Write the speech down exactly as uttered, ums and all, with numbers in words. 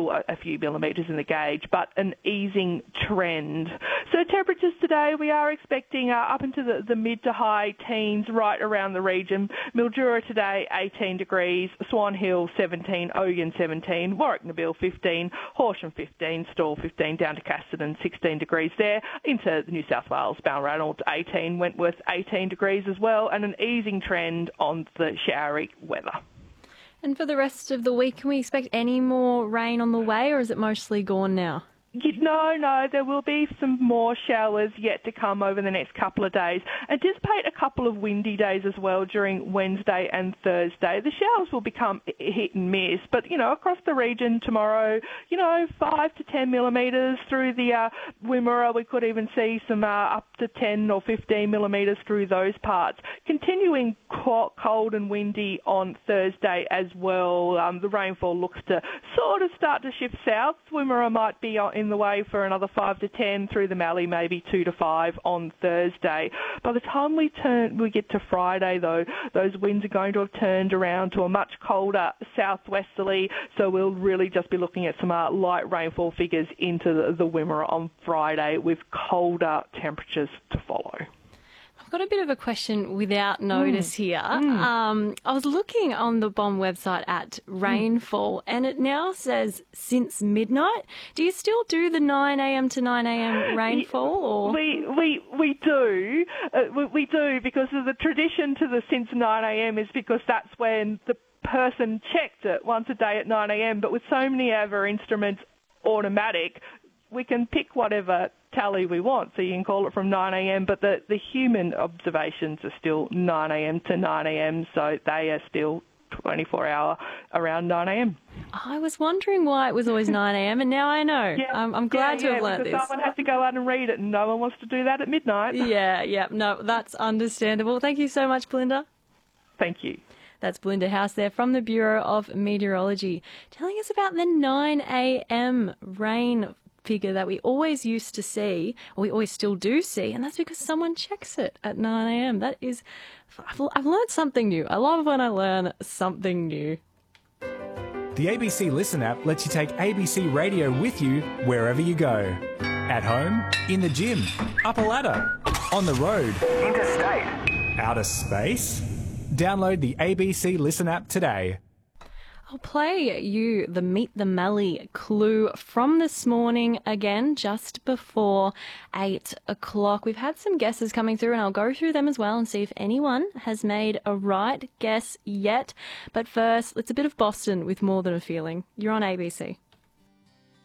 still a, a few millimetres in the gauge, but an easing trend. So temperatures today, we are expecting uh, up into the, the mid to high teens right around the region. Mildura today, eighteen degrees, Swan Hill seventeen, Ogun seventeen, Warwick Nabil fifteen, Horsham fifteen, Stawell fifteen, down to Casterton sixteen degrees there, into New South Wales, Balranald eighteen, Wentworth eighteen degrees as well, and an easing trend on the showery weather. And for the rest of the week, can we expect any more rain on the way, or is it mostly gone now? No, no, there will be some more showers yet to come over the next couple of days. Anticipate a couple of windy days as well during Wednesday and Thursday. The showers will become hit and miss, but, you know, across the region tomorrow, you know, five to ten millimetres through the uh, Wimmera. We could even see some uh, up to ten or fifteen millimetres through those parts. Continuing cold and windy on Thursday as well. Um, the rainfall looks to sort of start to shift south. Wimmera might be in the way for another five to ten through the Mallee, maybe two to five on Thursday. By the time we turn, we get to Friday, though, those winds are going to have turned around to a much colder southwesterly, so we'll really just be looking at some uh, light rainfall figures into the, the Wimmera on Friday with colder temperatures to follow. I've got a bit of a question without notice mm. here. Mm. Um, I was looking on the B O M website at rainfall, mm. and it now says since midnight. Do you still do the nine a.m. to nine a.m. rainfall? Or? We we we do uh, we, we do because of the tradition to the since nine a.m. is because that's when the person checked it once a day at nine a.m. But with so many of our instruments automatic, we can pick whatever tally we want, so you can call it from nine a.m. But the, the human observations are still nine a.m. to nine a.m., so they are still twenty-four hour around nine a.m. I was wondering why it was always nine a.m. and now I know. Yeah, I'm, I'm glad yeah, to have yeah, learnt this. Someone has to go out and read it, and no one wants to do that at midnight. Yeah, yeah, no, that's understandable. Thank you so much, Belinda. Thank you. That's Belinda House there from the Bureau of Meteorology, telling us about the nine a.m. rain figure that we always used to see, or we always still do see, and that's because someone checks it at nine a.m. That is, I've, I've learned something new. I love when I learn something new. The A B C Listen app lets you take A B C Radio with you wherever you go. At home, in the gym, up a ladder, on the road, interstate, outer space. Download the A B C Listen app today. I'll play you the Meet the Mallee clue from this morning again, just before eight o'clock. We've had some guesses coming through, and I'll go through them as well and see if anyone has made a right guess yet. But first, it's a bit of Boston with More Than a Feeling. You're on A B C.